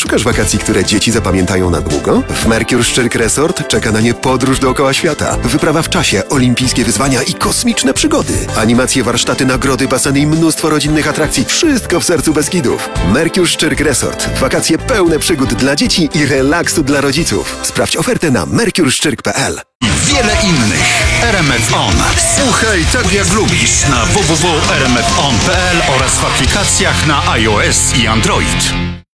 Szukasz wakacji, które dzieci zapamiętają na długo? W Mercure Szczyrk Resort czeka na nie podróż dookoła świata, wyprawa w czasie, olimpijskie wyzwania i kosmiczne przygody. Animacje, warsztaty, nagrody, baseny i mnóstwo rodzinnych atrakcji. Wszystko w sercu Beskidów. Mercure Szczyrk Resort. Wakacje pełne przygód dla dzieci i relaksu dla rodziców. Sprawdź ofertę na mercureszczyrk.pl. Wiele innych. RMF On. Słuchaj tak jak lubisz na www.rmfon.pl oraz w aplikacjach na iOS i Android.